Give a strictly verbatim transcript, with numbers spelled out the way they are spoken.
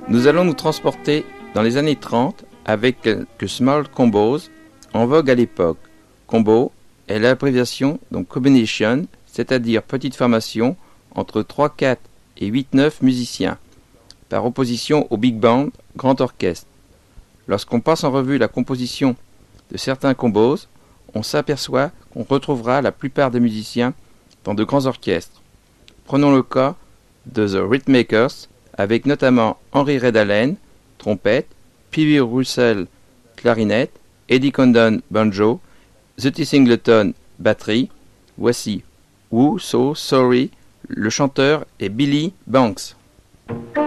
Nous allons nous transporter dans les années trente avec quelques small combos en vogue à l'époque. Combo est l'abréviation, donc combination, c'est-à-dire petite formation entre trois, quatre et huit, neuf musiciens, par opposition au big band, grand orchestre. Lorsqu'on passe en revue la composition de certains combos, on s'aperçoit qu'on retrouvera la plupart des musiciens dans de grands orchestres. Prenons le cas de The Rhythmakers, avec notamment Henry Red Allen, trompette, Peavey Russell, clarinette, Eddie Condon, banjo, The T. Singleton, batterie. Voici Who So Sorry, le chanteur est Billy Banks.